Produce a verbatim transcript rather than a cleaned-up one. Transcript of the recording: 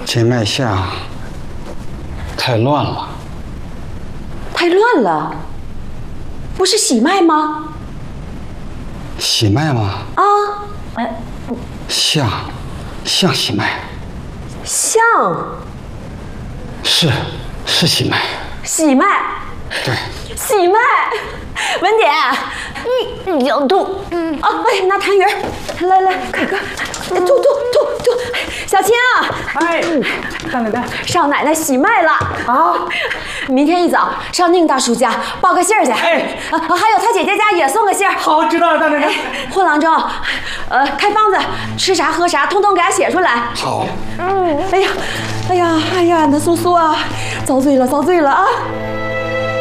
这脉象太乱了。 太乱了，不是喜脉吗？ 喜脉吗？ 啊，哎， 像，像喜脉。 像。 是，是喜脉。 喜脉。 对。 喜脉。文典，你你要吐。嗯。啊，哎，拿痰盂，来来，快快，吐吐吐吐。小青啊， 哎，大奶奶， 少奶奶喜脉了啊！明天一早上宁大叔家报个信儿去。 哎， 啊，还有他姐姐家也送个信儿。 好，知道了，大奶奶。 混郎中，呃，开方子，吃啥喝啥，通通给他写出来。 好。 嗯。哎呀，哎呀，哎呀，那苏苏啊，遭罪了，遭罪了啊！